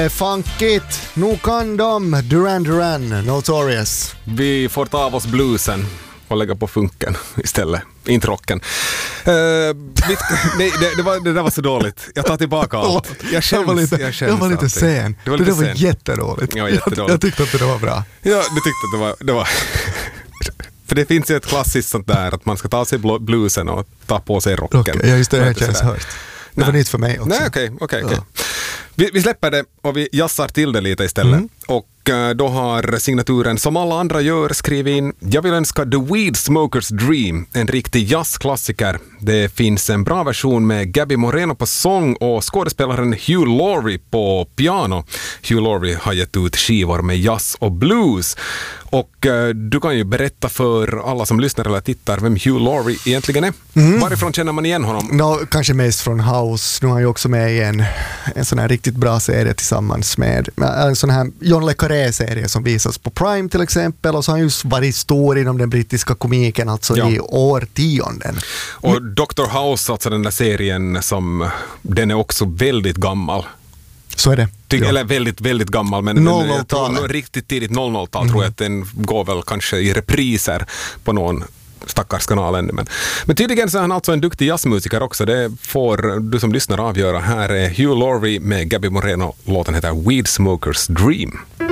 Funkigt, nu kan de Duran Duran, Notorious. Vi får ta av oss bluesen och lägga på funken istället, inte rocken. Nej, det där var så dåligt. Jag tar tillbaka allt. Jag var lite sen. Det där var jättedåligt. Jag tyckte att det var bra. Ja, du tyckte att det var för det finns ju ett klassiskt sånt där att man ska ta sig bluesen och ta på sig rocken. Ja, just det känns hört. Det var nytt för mig också. Nej, okej. Vi släpper det och vi jassar till det lite istället. Och då har signaturen som alla andra gör skrivit in: jag vill önska The Weed Smokers Dream, en riktig jazzklassiker. Det finns en bra version med Gabby Moreno på sång och skådespelaren Hugh Laurie på piano. Hugh Laurie har gett ut skivor med jazz och blues. Och du kan ju berätta för alla som lyssnar eller tittar vem Hugh Laurie egentligen är. Varifrån känner man igen honom? Kanske mest från House. Nu har han ju också med i en sån här riktigt bra serie tillsammans med en sån här John le Carré-serie som visas på Prime till exempel, och så har han just varit stor inom den brittiska komiken alltså i årtionden. Och Dr. House, alltså den där serien, den är också väldigt gammal. Så är det. Eller väldigt, väldigt gammal, men jag tror riktigt tidigt 00-tal tror jag att den går väl kanske i repriser på någon stackars kanal ännu. Men tydligen så är han alltså en duktig jazzmusiker också. Det får du som lyssnar avgöra. Här är Hugh Laurie med Gabby Moreno. Låten heter Weed Smokers Dream.